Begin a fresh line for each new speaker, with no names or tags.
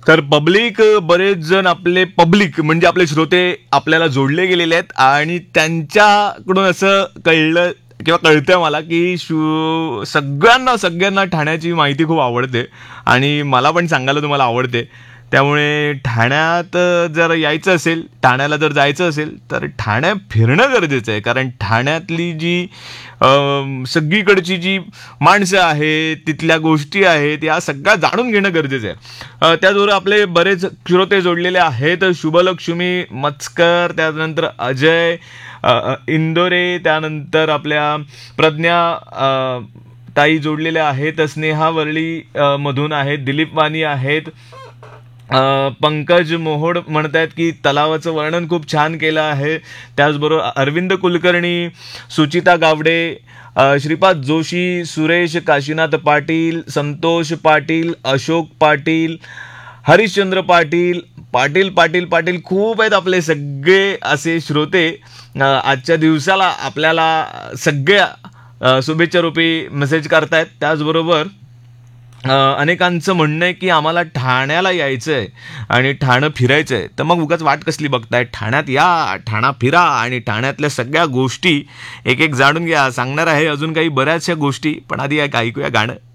तर बरेच जण पब्लिक म्हणजे आपले श्रोते आपल्याला जोडले गेलेले आहेत आणि त्यांच्याकडून असं कळलं किंवा कळतंय मला की सगळ्यांना ठाण्याची माहिती खूप आवडते आणि मला पण सांगायला तुम्हाला आवडते. त्यामुळे ठाण्यात जर यायचं असेल, ठाण्याला जर जायचं असेल तर ठाण्यात फिरणं गरजेचं आहे. कारण ठाण्यातली जी सगळीकडची जी माणसं आहेत, तिथल्या गोष्टी आहेत, या सगळ्या जाणून घेणं गरजेचं आहे. त्याचबरोबर आपले बरेच श्रोते जोडलेले आहेत. शुभलक्ष्मी मचकर, त्यानंतर अजय इंदोरे, त्यानंतर आपल्या प्रज्ञा ताई जोडलेल्या आहेत, स्नेहा वरळी मधून आहेत, दिलीप वाणी आहेत, पंकज मोहोड म्हणतायत की तलावाचं वर्णन खूप छान केलं आहे. त्याचबरोबर अरविंद कुलकर्णी, सुचिता गावडे, श्रीपाद जोशी, सुरेश काशीनाथ पाटील, संतोष पाटील, अशोक पाटील, हरिश्चंद्र पाटील, पाटील पाटील पाटील खूप आहेत आपले सगळे असे श्रोते आजच्या दिवसाला आपल्याला सगळ्या शुभेच्छा रूपी मेसेज करतायत. त्याचबरोबर अनेकांचं म्हणणं आहे की आम्हाला ठाण्याला यायचं आहे आणि ठाणं फिरायचं आहे. तर मग उगाच वाट कसली बघताय, ठाण्यात या, ठाणा फिरा आणि ठाण्यातल्या सगळ्या गोष्टी एक एक जाणून घ्या. सांगणार आहे अजून काही बऱ्याचशा गोष्टी, पण आधी ऐकूया गाणं.